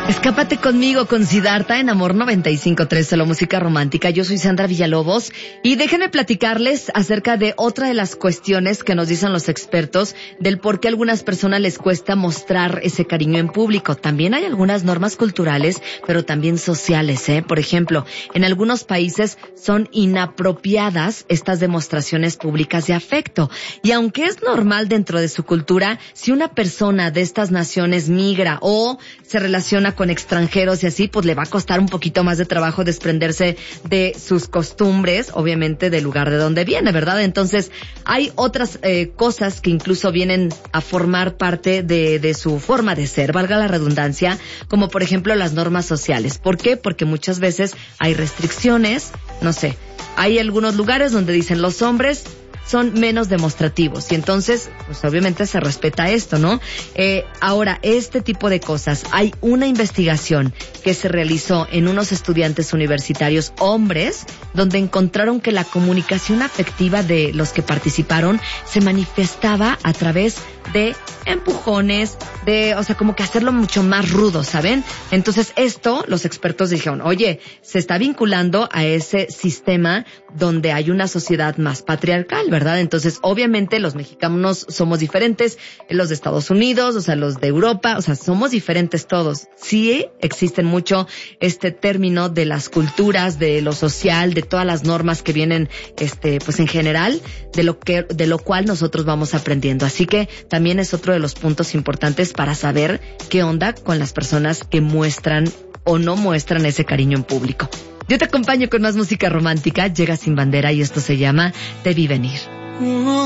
Escápate conmigo con Siddhartha en Amor 95.3, solo música romántica. Yo soy Sandra Villalobos y déjenme platicarles acerca de otra de las cuestiones que nos dicen los expertos del por qué a algunas personas les cuesta mostrar ese cariño en público. También hay algunas normas culturales, pero también sociales, Por ejemplo, en algunos países son inapropiadas estas demostraciones públicas de afecto. Y aunque es normal dentro de su cultura, si una persona de estas naciones migra o se relaciona con extranjeros y así, pues le va a costar un poquito más de trabajo desprenderse de sus costumbres, obviamente del lugar de donde viene, ¿verdad? Entonces, hay otras cosas que incluso vienen a formar parte de su forma de ser, valga la redundancia, como por ejemplo las normas sociales. ¿Por qué? Porque muchas veces hay restricciones, no sé, hay algunos lugares donde dicen los hombres son menos demostrativos y entonces, pues obviamente se respeta esto, ¿no? Ahora, este tipo de cosas, hay una investigación que se realizó en unos estudiantes universitarios hombres, donde encontraron que la comunicación afectiva de los que participaron se manifestaba a través de empujones, o sea, como que hacerlo mucho más rudo, ¿saben? Entonces esto, los expertos dijeron, oye, se está vinculando a ese sistema donde hay una sociedad más patriarcal, ¿verdad? Entonces, obviamente, los mexicanos somos diferentes, los de Estados Unidos, o sea, los de Europa, o sea, somos diferentes todos. Sí existen mucho este término de las culturas, de lo social, de todas las normas que vienen, pues en general, de lo cual nosotros vamos aprendiendo. Así que también es otro de los puntos importantes para saber qué onda con las personas que muestran o no muestran ese cariño en público. Yo te acompaño con más música romántica, llega Sin Bandera y esto se llama Te Vi Venir.